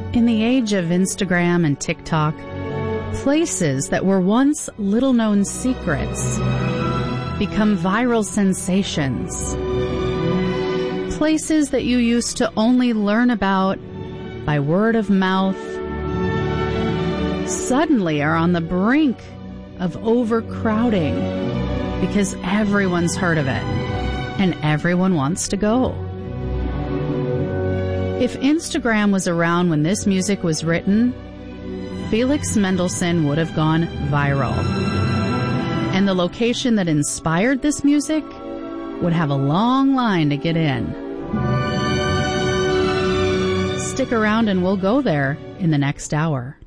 In the age of Instagram and TikTok, places that were once little-known secrets become viral sensations. Places that you used to only learn about by word of mouth suddenly are on the brink of overcrowding because everyone's heard of it and everyone wants to go. If Instagram was around when this music was written, Felix Mendelssohn would have gone viral. And the location that inspired this music would have a long line to get in. Stick around and we'll go there in the next hour.